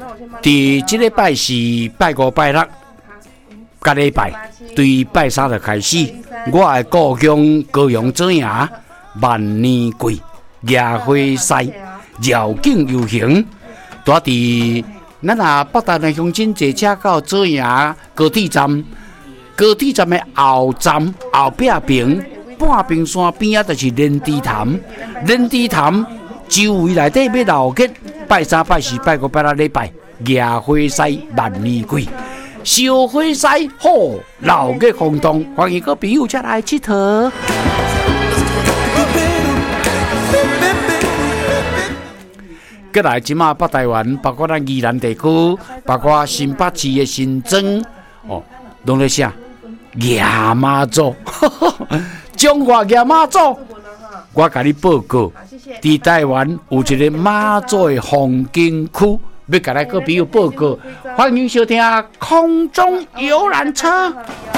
第这礼拜是拜五拜六，甲礼拜对拜三就开始。我的故乡高雄左营万年桂夜花赛绕境游行，住伫咱北台南乡亲坐车到左营高铁站，高铁站的后站后壁边半屏山边啊，就是莲池潭。莲池潭周围内底要闹热，拜三、拜四、拜五、拜六礼拜夜花赛万年桂。烧花赛好，闹热轰动，欢迎各朋友才来佚佗。过来，即马北台湾，包括咱宜兰地区，包括新北市的新庄，拢咧啥？夜妈祖，中华夜妈祖。我甲你报告，伫台湾有一个妈祖的风景区。要甲咱各朋友报告，欢迎收听空中游览车。